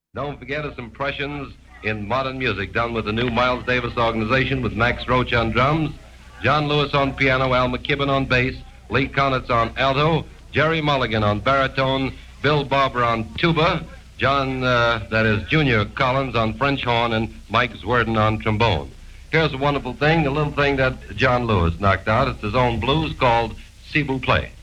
Don't forget his impressions in modern music done with the new Miles Davis organization with Max Roach on drums, John Lewis on piano, Al McKibben on bass, Lee Konitz on alto, Jerry Mulligan on baritone, Bill Barber on tuba, Junior Collins on French horn, and Mike Zwerdin on trombone. Here's a wonderful thing, the little thing that John Lewis knocked out. It's his own blues called Cebu Play.